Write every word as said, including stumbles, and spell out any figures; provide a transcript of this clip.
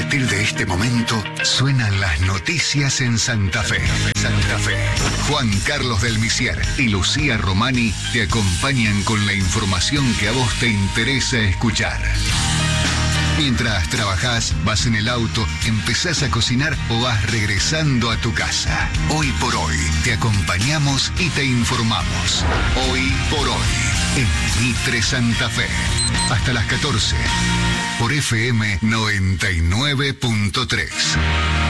partir de este momento, suenan las noticias en Santa Fe. Santa Fe. Juan Carlos del Misier y Lucía Romani te acompañan con la información que a vos te interesa escuchar. Mientras trabajás, vas en el auto, empezás a cocinar o vas regresando a tu casa. Hoy por hoy, te acompañamos y te informamos. Hoy por hoy, en Mitre Santa Fe. Hasta las catorce, por F M noventa y nueve punto tres.